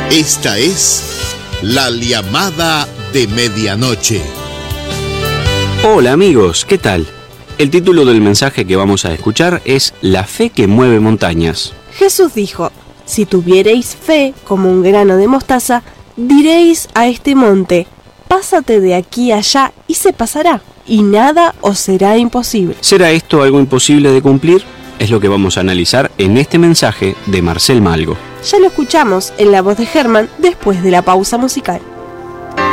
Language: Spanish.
Esta es La Llamada de Medianoche. Hola amigos, ¿qué tal? El título del mensaje que vamos a escuchar es La fe que mueve montañas. Jesús dijo: si tuviereis fe como un grano de mostaza, diréis a este monte: pásate de aquí a allá, y se pasará, y nada os será imposible. ¿Será esto algo imposible de cumplir? Es lo que vamos a analizar en este mensaje de Marcel Malgo. Ya lo escuchamos en la voz de Germán después de la pausa musical.